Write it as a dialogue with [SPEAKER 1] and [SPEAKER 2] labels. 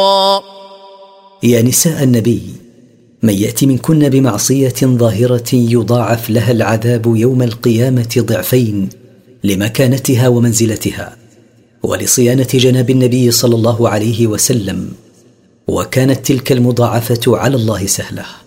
[SPEAKER 1] يا نساء النبي، من يأتي منكن بمعصية ظاهرة يضاعف لها العذاب يوم القيامة ضعفين لمكانتها ومنزلتها ولصيانة جناب النبي صلى الله عليه وسلم، وكانت تلك المضاعفة على الله سهلة.